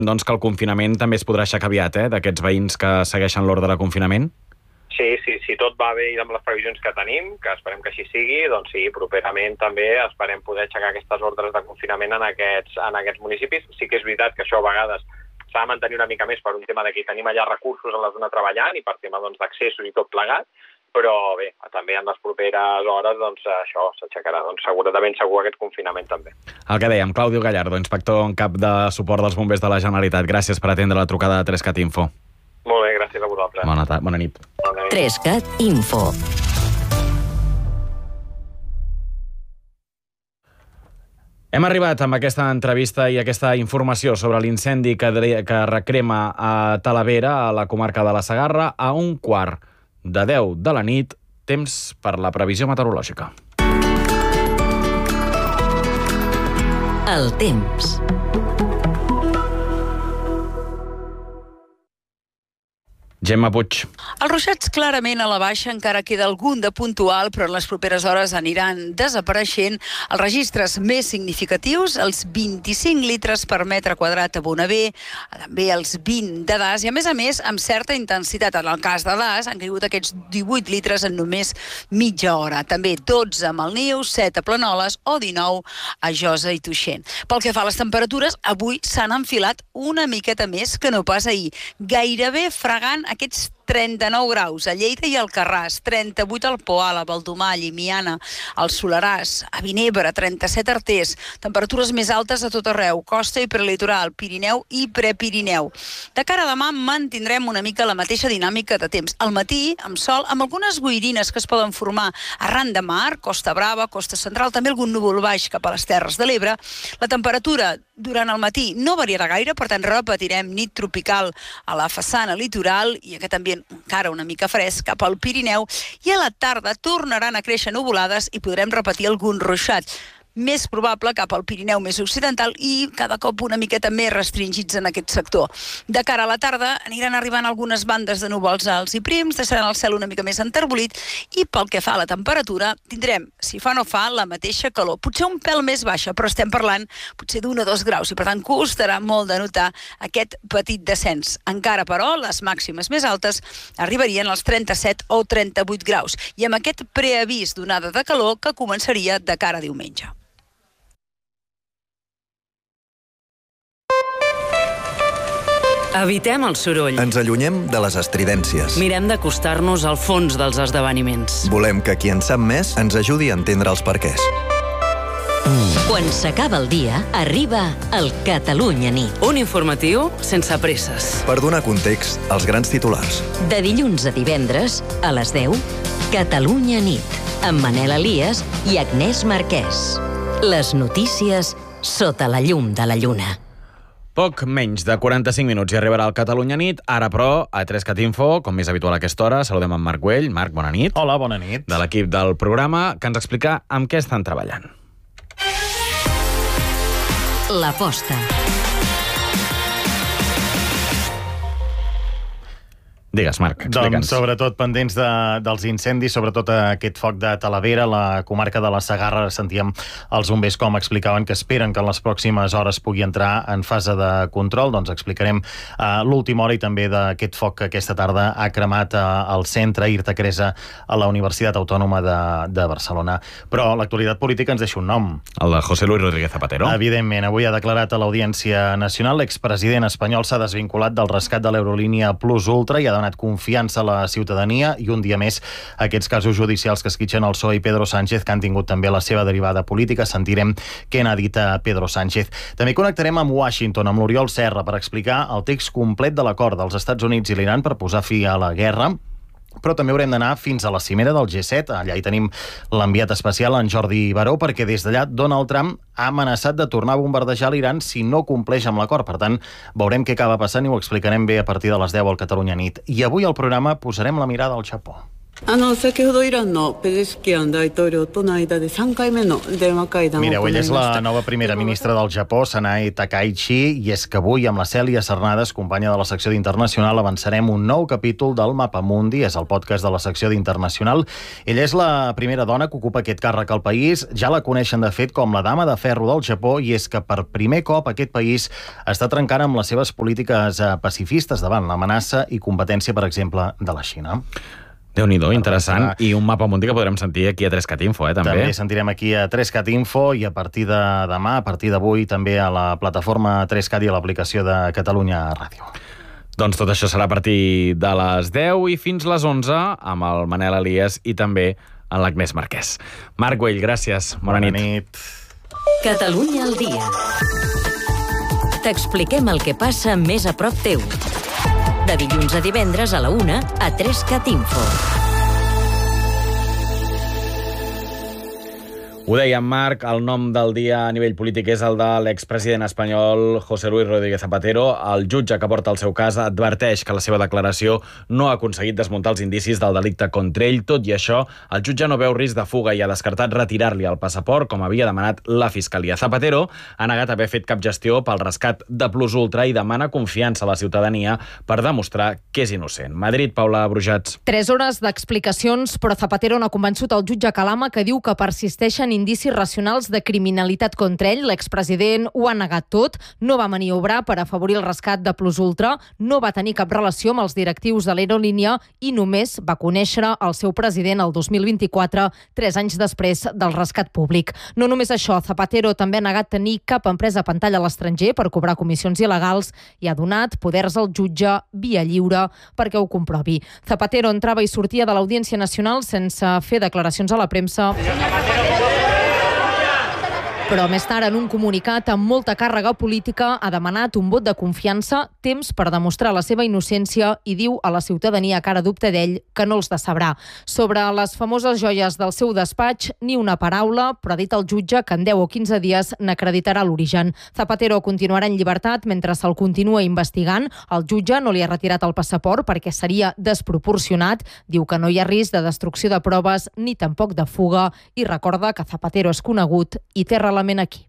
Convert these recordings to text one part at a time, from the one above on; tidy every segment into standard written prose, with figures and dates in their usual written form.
doncs, que el confinament també es podrà aixecar aviat, d'aquests veïns que segueixen l'ordre de confinament? Sí, si tot va bé i amb les previsions que tenim, que esperem que així sigui, doncs sí, properament també esperem poder aixecar aquestes ordres de confinament en aquests municipis. Sí que és veritat que això a vegades s'ha de mantenir una mica més per un tema de que tenim allà recursos en la zona treballant i per tema d'accessos i tot plegat, però bé, també en les properes hores doncs això s'aixecarà, doncs segurament segur aquest confinament també. El que dèiem, Claudio Gallardo, inspector en cap de suport dels bombers de la Generalitat. Gràcies per atendre la trucada de 3CAT Info. Molt bé, gràcies a vosaltres. Bona nit. 3CAT Info. Hem arribat amb aquesta entrevista i aquesta informació sobre l'incendi que recrema a Talavera, a la comarca de la Segarra, a 1:15 de la nit, temps per la previsió meteorològica. El temps. Gemma Puig. Els ruixats clarament a la baixa, encara queda algun de puntual, però en les properes hores aniran desapareixent. Els registres més significatius, els 25 litres per metre quadrat a Bonavent, també els 20 de Das, i a més, amb certa intensitat. En el cas de Das han caigut aquests 18 litres en només mitja hora. També 12 a Malniu, 7 a Planoles o 19 a Josa i Tuixén. Pel que fa a les temperatures, avui s'han enfilat una miqueta més que no pas ahir. Gairebé fregant aquests 39 graus a Lleida i Alcarràs, 38 al Poal, a Baldomà, Llimiana, al Soleràs, a Vinebre, 37 a Artés, temperatures més altes a tot arreu, costa i prelitoral, Pirineu i Prepirineu. De cara a demà mantindrem una mica la mateixa dinàmica de temps. Al matí, amb sol, amb algunes boirines que es poden formar arran de mar, Costa Brava, Costa Central, també algun núvol baix cap a les Terres de l'Ebre. La temperatura durant el matí no variarà gaire, per tant repetirem nit tropical a la façana litoral i aquest ambient encara una mica fresc cap al Pirineu, i a la tarda tornaran a créixer nuvolades i podrem repetir algun ruixat. Més probable cap al Pirineu més occidental i cada cop una miqueta més restringits en aquest sector. De cara a la tarda aniran arribant algunes bandes de núvols alts i prims, deixaran el cel una mica més enterbolit, i pel que fa a la temperatura tindrem, si fa no fa, la mateixa calor. Potser un pèl més baixa, però estem parlant potser d'1 o 2 graus i per tant costarà molt de notar aquest petit descens. Encara, però, les màximes més altes arribarien als 37 o 38 graus i amb aquest preavís d'onada de calor que començaria de cara a diumenge. Evitem el soroll. Ens allunyem de les estridències. Mirem d'acostar-nos al fons dels esdeveniments. Volem que qui en sap més ens ajudi a entendre els perquès. Quan s'acaba el dia, arriba el Catalunya Nit. Un informatiu sense presses. Per donar context als grans titulars. De dilluns a divendres, a les 10, Catalunya Nit, amb Manel Elias i Agnès Marquès. Les notícies sota la llum de la lluna. Poc menys de 45 minuts i arribarà el Catalunya Nit. Ara, però, a 3CAT Info, com més habitual a aquesta hora, saludem en Marc Güell. Marc, bona nit. Hola, bona nit. De l'equip del programa, que ens explica amb què estan treballant. L'aposta. Digues, Marc, explica'ns. Doncs sobretot pendents dels incendis, sobretot aquest foc de Talavera, la comarca de la Segarra. Sentíem els bombers com explicaven que esperen que en les pròximes hores pugui entrar en fase de control. Doncs explicarem l'última hora i també d'aquest foc que aquesta tarda ha cremat al centre Irta Cresa a la Universitat Autònoma de Barcelona. Però l'actualitat política ens deixa un nom. El de José Luis Rodríguez Zapatero. Evidentment, avui ha declarat a l'Audiència Nacional l'expresident espanyol s'ha desvinculat del rescat de l'Eurolínia Plus Ultra i ha donat confiança a la ciutadania, i un dia més aquests casos judicials que esquitxen el PSOE i Pedro Sánchez, que han tingut també la seva derivada política. Sentirem què n'ha dit Pedro Sánchez. També connectarem amb Washington, amb l'Oriol Serra, per explicar el text complet de l'acord dels Estats Units i l'Iran per posar fi a la guerra. Però també haurem d'anar fins a la cimera del G7. Allà hi tenim l'enviat especial, en Jordi Baró, perquè des d'allà Donald Trump ha amenaçat de tornar a bombardejar l'Iran si no compleix amb l'acord. Per tant, veurem què acaba passant i ho explicarem bé a partir de les 10 al Catalunya Nit. I avui al programa posarem la mirada al Japó. 先ほどイランのペゼシキアン大統領との間で3回目の電話会談を行いました。 Mireu, ella és la nova primera ministra del Japó, Sanae Takaichi, i és que avui amb la Cèlia Cernadas, companya de la secció d'Internacional, avançarem un nou capítol del Mapamundi, és el podcast de la secció d'Internacional. Ella és la primera dona que ocupa aquest càrrec al país, ja la coneixen de fet com la dama de ferro del Japó, i és que per primer cop aquest país està trencant amb les seves polítiques pacifistes davant l'amenaça i competència, per exemple, de la Xina. Déu-n'hi-do, interessant. I un Mapamundi que podrem sentir aquí a 3cat Info, també. També sentirem aquí a 3cat Info i a partir de demà, a partir d'avui, també a la plataforma 3cat i a l'aplicació de Catalunya Ràdio. Doncs tot això serà a partir de les 10 i fins les 11 amb el Manel Elias i també amb l'Agnès Marquès. Marc Güell, gràcies. Bona nit. Catalunya al dia. T'expliquem el que passa més a prop teu. De dilluns a divendres a la 1 a 3cat Info. Ho deia en Marc, el nom del dia a nivell polític és el de l'expresident espanyol José Luis Rodríguez Zapatero. El jutge que porta el seu cas adverteix que la seva declaració no ha aconseguit desmuntar els indicis del delicte contra ell. Tot i això, el jutge no veu risc de fuga i ha descartat retirar-li el passaport, com havia demanat la Fiscalia. Zapatero ha negat haver fet cap gestió pel rescat de Plus Ultra i demana confiança a la ciutadania per demostrar que és innocent. Madrid, Paula Brujats. 3 hores d'explicacions, però Zapatero no ha convençut el jutge Calama, que diu que persisteixen indicis racionals de criminalitat contra ell. L'expresident ho ha negat tot, no va maniobrar per afavorir el rescat de Plus Ultra, no va tenir cap relació amb els directius de l'aerolínia i només va conèixer el seu president el 2024, 3 anys després del rescat públic. No només això, Zapatero també ha negat tenir cap empresa a pantalla a l'estranger per cobrar comissions il·legals i ha donat poders al jutge via lliure perquè ho comprovi. Zapatero entrava i sortia de l'Audiència Nacional sense fer declaracions a la premsa. Però més tard, en un comunicat amb molta càrrega política, ha demanat un vot de confiança, temps per demostrar la seva innocència i diu a la ciutadania que ara dubta d'ell que no els decebrà. Sobre les famoses joies del seu despatx, ni una paraula, però ha dit el jutge que en 10 o 15 dies n'acreditarà l'origen. Zapatero continuarà en llibertat mentre se'l continua investigant. El jutge no li ha retirat el passaport perquè seria desproporcionat. Diu que no hi ha risc de destrucció de proves ni tampoc de fuga i recorda que Zapatero és conegut i té relació aquí.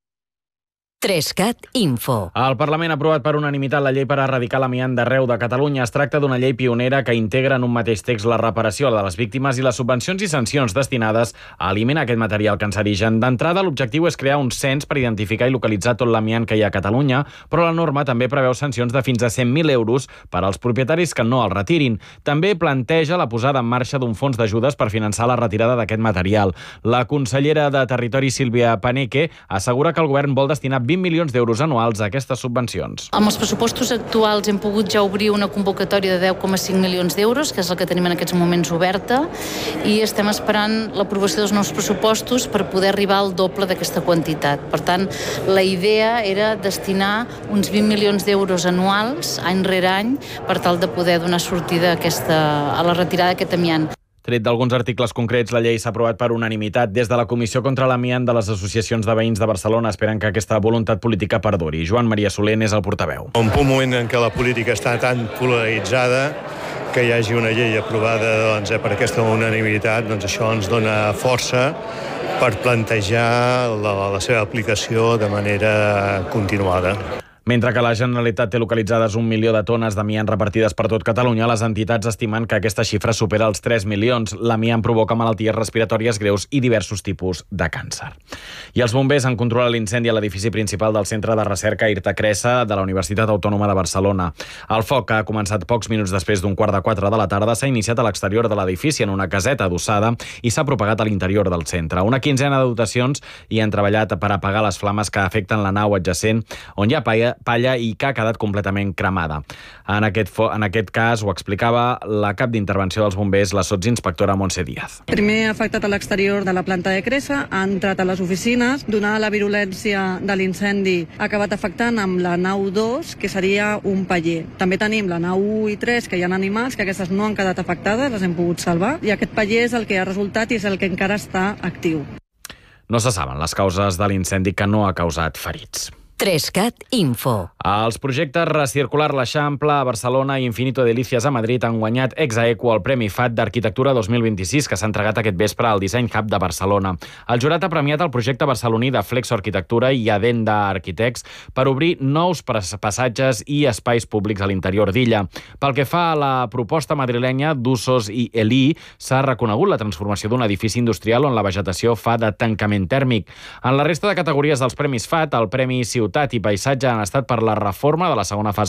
3cat Info. El Parlament ha aprovat per unanimitat la llei per erradicar l'amiant d'arreu de Catalunya. Es tracta d'una llei pionera que integra en un mateix text la reparació de les víctimes i les subvencions i sancions destinades a eliminar aquest material cancerigen. D'entrada, l'objectiu és crear un cens per identificar i localitzar tot l'amiant que hi ha a Catalunya, però la norma també preveu sancions de fins a 100.000 euros per als propietaris que no el retirin. També planteja la posada en marxa d'un fons d'ajudes per finançar la retirada d'aquest material. La consellera de Territori, Sílvia Paneque, assegura que el govern vol destinar 20 milions d'euros anuals a aquestes subvencions. Amb els pressupostos actuals hem pogut ja obrir una convocatòria de 10,5 milions d'euros, que és el que tenim en aquests moments oberta, i estem esperant l'aprovació dels nous pressupostos per poder arribar al doble d'aquesta quantitat. Per tant, la idea era destinar uns 20 milions d'euros anuals, any rere any, per tal de poder donar sortida a la retirada d'aquest amiant. Tret d'alguns articles concrets, la llei s'ha aprovat per unanimitat. Des de la Comissió contra l'Amiant de les Associacions de Veïns de Barcelona esperen que aquesta voluntat política perduri. Joan Maria Soler és el portaveu. Un moment en què la política està tan polaritzada, que hi hagi una llei aprovada per aquesta unanimitat, això ens dona força per plantejar la seva aplicació de manera continuada. Mentre que la Generalitat té localitzades 1 milió de tones d'amiant repartides per tot Catalunya, les entitats estimen que aquesta xifra supera els 3 milions. L'amiant provoca malalties respiratòries greus i diversos tipus de càncer. I els bombers han controlat l'incendi a l'edifici principal del Centre de Recerca Irta Cressa de la Universitat Autònoma de Barcelona. El foc, que ha començat pocs minuts després d'un 3:15 de la tarda, s'ha iniciat a l'exterior de l'edifici en una caseta adossada i s'ha propagat a l'interior del centre. Una quinzena de dotacions hi han treballat per apagar les flames que afecten la nau adjacent, on hi ha palla i que ha quedat completament cremada. En aquest cas ho explicava la cap d'intervenció dels bombers, la sotsinspectora Montse Díaz. Primer ha afectat a l'exterior de la planta de Cressa, ha entrat a les oficines, donada la virulència de l'incendi, ha acabat afectant amb la nau 2, que seria un paller. També tenim la nau 1 i 3, que hi ha animals, que aquestes no han quedat afectades, les hem pogut salvar, i aquest paller és el que ha resultat i és el que encara està actiu. No se saben les causes de l'incendi, que no ha causat ferits. 3cat Info. Els projectes Recircular l'Eixample a Barcelona i Infinito Delicias a Madrid han guanyat ex aequo el Premi FAT d'Arquitectura 2026, que s'ha entregat aquest vespre al Design Hub de Barcelona. El jurat ha premiat el projecte barceloní de Flexo Arquitectura i Adenda Architects per obrir nous passatges i espais públics a l'interior d'Illa. Pel que fa a la proposta madrilenya d'Usos i Elí, s'ha reconegut la transformació d'un edifici industrial on la vegetació fa de tancament tèrmic. En la resta de categories dels Premis FAT, el Premi Ciutat i Paisatge han estat per la reforma de la segona fase